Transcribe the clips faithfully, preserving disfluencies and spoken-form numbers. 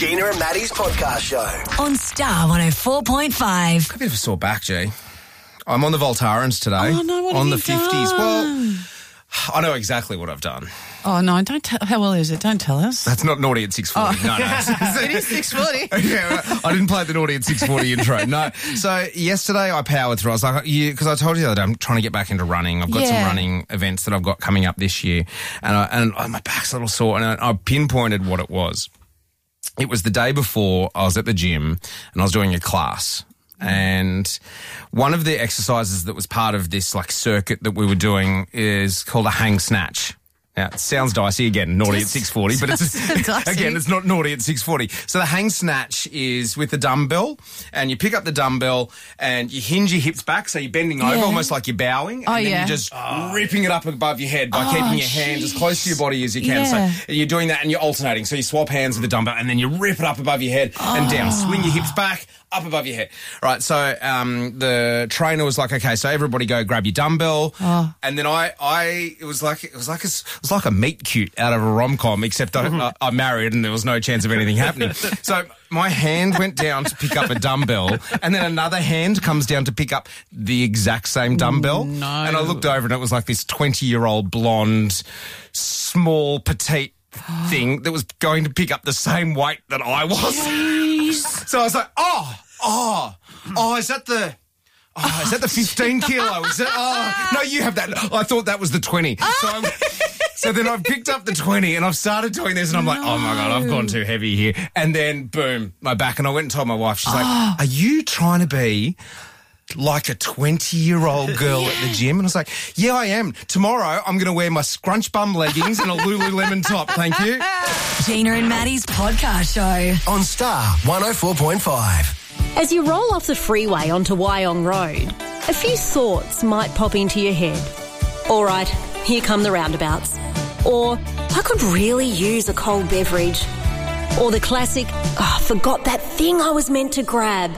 Gina and Maddie's podcast show. On Star one oh four point five. Got a bit of a sore back, G. I'm on the Voltarens today. Oh, no, what on have the you fifties. done? Well, I know exactly what I've done. Oh, no, don't tell. How well is it? Don't tell us. That's not naughty at six forty. Oh. No, no. It is six forty. Yeah, I didn't play the naughty at six forty intro. No. So yesterday I powered through. I was like, because I told you that I'm trying to get back into running. I've got Yeah. some running events that I've got coming up this year, and I, and my back's a little sore, and I, I pinpointed what it was. It was the day before I was at the gym and I was doing a class. And one of the exercises that was part of this like circuit that we were doing is called a hang snatch. Now, it sounds dicey again, naughty Just at six forty, but it's dicey. again, it's not naughty at six forty. So the hang snatch is with the dumbbell, and you pick up the dumbbell and you hinge your hips back, so you're bending over Yeah. almost like you're bowing, and Oh, then yeah. you're just ripping it up above your head by Oh, keeping your hands as close to your body as you can. Yeah. So you're doing that and you're alternating. So you swap hands with the dumbbell and then you rip it up above your head and down. Swing your hips back, up above your head. Right, so um, the trainer was like, okay, so everybody go grab your dumbbell. Oh. And then I, I, it was like, it was like a, it was like a meet cute out of a rom-com, except I, I, I'm married and there was no chance of anything happening. So my hand went down to pick up a dumbbell, and then another hand comes down to pick up the exact same dumbbell. No. And I looked over and it was like this twenty-year-old blonde, small, petite thing that was going to pick up the same weight that I was. So I was like, oh, oh, oh, is that the... Oh, is that the fifteen kilo? Is that, oh, no, you have that. I thought that was the twenty. So, I'm, so then I've picked up the twenty and I've started doing this and I'm like, oh my God, I've gone too heavy here. And then boom, my back. And I went and told my wife, she's like, are you trying to be like a twenty-year-old girl at the gym? And I was like, yeah, I am. Tomorrow I'm going to wear my scrunch bum leggings and a Lululemon top. Thank you. Gina and Maddie's podcast show. On Star one oh four point five. As you roll off the freeway onto Wyong Road, a few thoughts might pop into your head. All right, here come the roundabouts. Or, I could really use a cold beverage. Or the classic, oh, I forgot that thing I was meant to grab.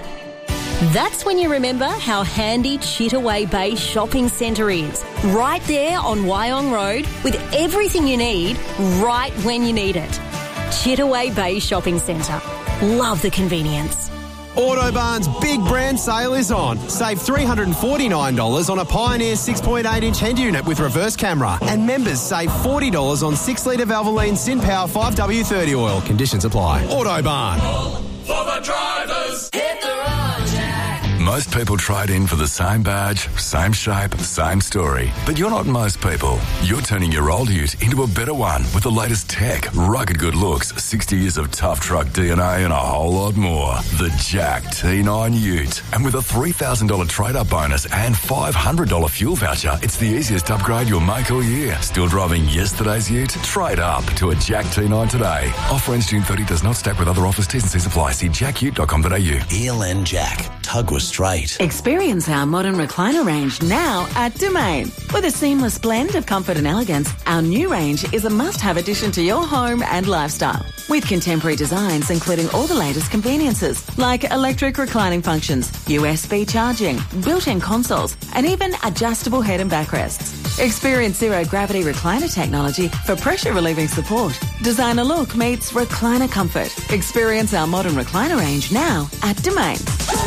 That's when you remember how handy Chittaway Bay Shopping Centre is. Right there on Wyong Road with everything you need right when you need it. Chittaway Bay Shopping Centre. Love the convenience. Autobarn's big brand sale is on. Save three hundred forty-nine dollars on a Pioneer six point eight inch head unit with reverse camera. And members save forty dollars on six litre Valvoline SynPower five W thirty oil. Conditions apply. Autobarn. For the drivers, hit the road, Jack. Most people trade in for the same badge, same shape, same story. But you're not most people. You're turning your old ute into a better one with the latest tech, rugged good looks, sixty years of tough truck D N A and a whole lot more. The Jack T nine Ute. And with a three thousand dollars trade-up bonus and five hundred dollars fuel voucher, it's the easiest upgrade you'll make all year. Still driving yesterday's ute? Trade up to a Jack T nine today. Offer ends June thirtieth, does not stack with other offers. T's and C's apply. See jack ute dot com dot a u. E L N Jack. Tug was straight. Experience our modern recliner range now at Domain. With a seamless blend of comfort and elegance, our new range is a must-have addition to your home and lifestyle. With contemporary designs including all the latest conveniences like electric reclining functions, U S B charging, built-in consoles, and even adjustable head and backrests. Experience zero-gravity recliner technology for pressure-relieving support. Designer look meets recliner comfort. Experience our modern recliner range now at Domain.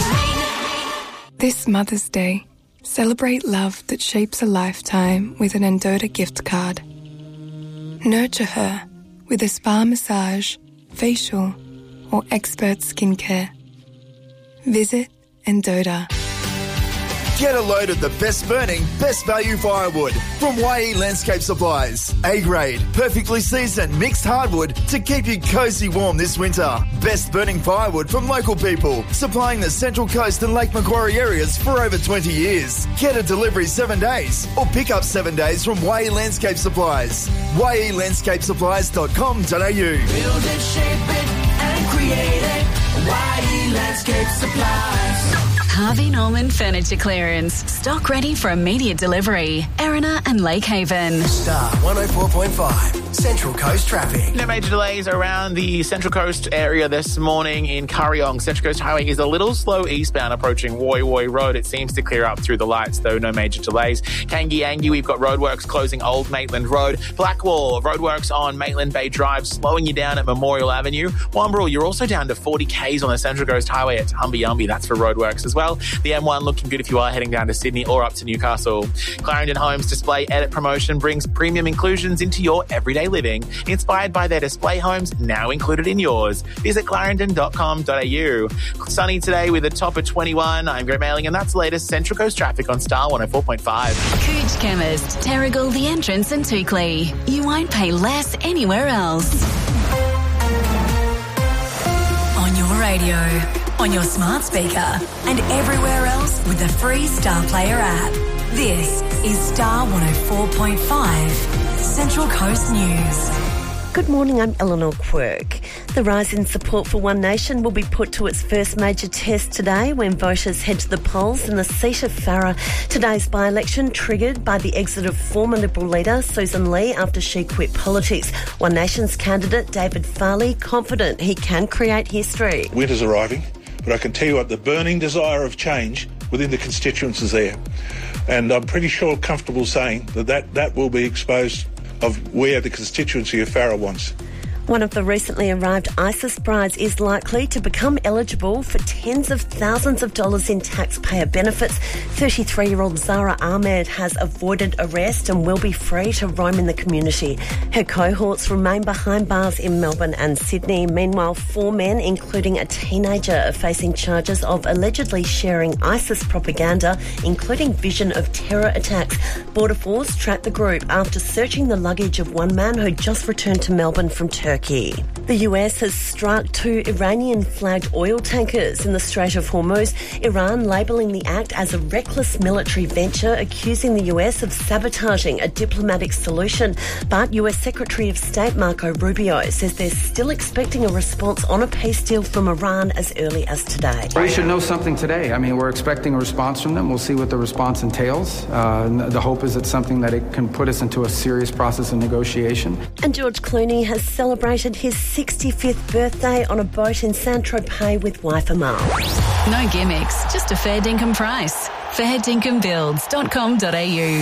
This Mother's Day, celebrate love that shapes a lifetime with an Endota gift card. Nurture her with a spa massage, facial, or expert skincare. Visit Endota. Get a load of the best burning, best value firewood from Y E Landscape Supplies. A-grade, perfectly seasoned mixed hardwood to keep you cozy warm this winter. Best burning firewood from local people, supplying the Central Coast and Lake Macquarie areas for over twenty years. Get a delivery seven days or pick up seven days from Y E Landscape Supplies. y e landscape supplies dot com dot a u. Build it, shape it, and create it. Y E Landscape Supplies. Harvey Norman Furniture Clearance. Stock ready for immediate delivery. Erina and Lake Haven. Star one oh four point five. Central Coast traffic. No major delays around the Central Coast area this morning in Curryong. Central Coast Highway is a little slow eastbound approaching Woy Woy Road. It seems to clear up through the lights, though no major delays. Kangi Angi, we've got roadworks closing Old Maitland Road. Blackwall, roadworks on Maitland Bay Drive, slowing you down at Memorial Avenue. Wamburrel, you're also down to forty kays on the Central Coast Highway at Humby Umby. That's for roadworks as well. The M one looking good if you are heading down to Sydney or up to Newcastle. Clarendon Homes Display Edit promotion brings premium inclusions into your everyday living, inspired by their display homes now included in yours. Visit clarendon dot com dot a u. Sunny today with a top of twenty-one. I'm Greg Mailing, and that's the latest Central Coast traffic on Star one oh four point five. Cooch Chemist, Terrigal the Entrance and Toukley. You won't pay less anywhere else. On your radio, on your smart speaker, and everywhere else with the free Star Player app. This is Star one oh four point five, Central Coast News. Good morning, I'm Eleanor Quirk. The rise in support for One Nation will be put to its first major test today when voters head to the polls in the seat of Farrer. Today's by-election triggered by the exit of former Liberal leader Susan Lee after she quit politics. One Nation's candidate David Farley confident he can create history. Winter's arriving, but I can tell you what, the burning desire of change within the constituents is there. And I'm pretty sure, comfortable saying that that, that will be exposed of where the constituency of Farrer wants. One of the recently arrived ISIS brides is likely to become eligible for tens of thousands of dollars in taxpayer benefits. thirty-three-year-old Zara Ahmed has avoided arrest and will be free to roam in the community. Her cohorts remain behind bars in Melbourne and Sydney. Meanwhile, four men, including a teenager, are facing charges of allegedly sharing ISIS propaganda, including vision of terror attacks. Border Force tracked the group after searching the luggage of one man who just returned to Melbourne from Turkey. The U S has struck two Iranian-flagged oil tankers in the Strait of Hormuz, Iran labelling the act as a reckless military venture, accusing the U S of sabotaging a diplomatic solution. But U S Secretary of State Marco Rubio says they're still expecting a response on a peace deal from Iran as early as today. We should know something today. I mean, we're expecting a response from them. We'll see what the response entails. Uh, the hope is it's something that it can put us into a serious process of negotiation. And George Clooney has celebrated his sixty-fifth birthday on a boat in Saint-Tropez with wife Amal. No gimmicks, just a fair dinkum price. fair dinkum builds dot com dot a u.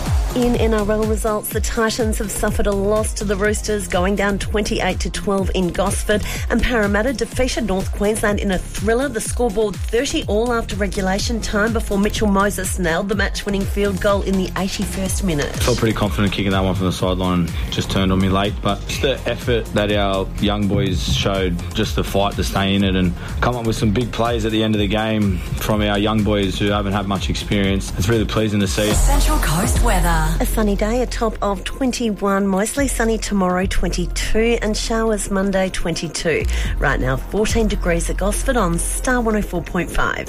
In N R L results, the Titans have suffered a loss to the Roosters, going down twenty-eight to twelve in Gosford, and Parramatta defeated North Queensland in a thriller. The scoreboard thirty all after regulation time before Mitchell Moses nailed the match-winning field goal in the eighty-first minute. Felt pretty confident kicking that one from the sideline. Just turned on me late, but just the effort that our young boys showed, just the fight to stay in it and come up with some big plays at the end of the game from our young boys who haven't had much experience. It's really pleasing to see. Central Coast weather. A sunny day, a top of twenty-one, mostly sunny tomorrow, twenty-two, and showers Monday, twenty-two. Right now, fourteen degrees at Gosford on Star one oh four point five.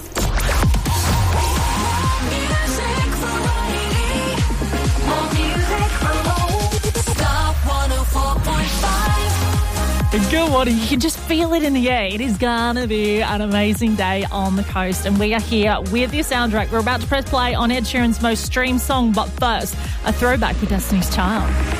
Good morning. You can just feel it in the air. It is going to be an amazing day on the coast. And we are here with your soundtrack. We're about to press play on Ed Sheeran's most streamed song. But first, a throwback with Destiny's Child.